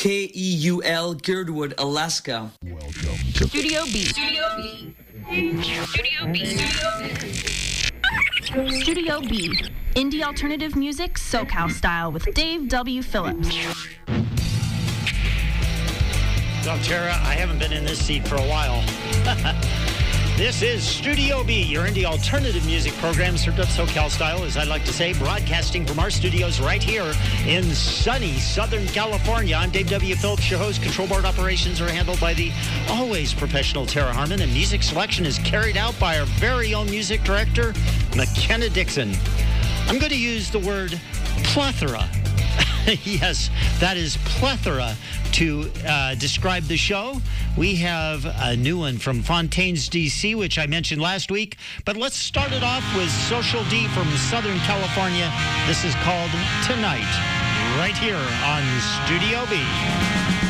KEUL, Girdwood, Alaska. Welcome to Studio B. Studio B. Studio B. Studio B. Indie alternative music, SoCal style with Dave W. Phillips. So, Tara, I haven't been in this seat for a while. This is Studio B, your indie alternative music program, served up SoCal style, as I like to say, broadcasting from our studios right here in sunny Southern California. I'm Dave W. Phillips, your host. Control board operations are handled by the always professional Tara Harmon, and music selection is carried out by our very own music director, McKenna Dixon. I'm going to use the word plethora. Yes, that is plethora to describe the show. We have a new one from Fontaine's, D.C., which I mentioned last week. But let's start it off with Social D from Southern California. This is called Tonight, right here on Studio B.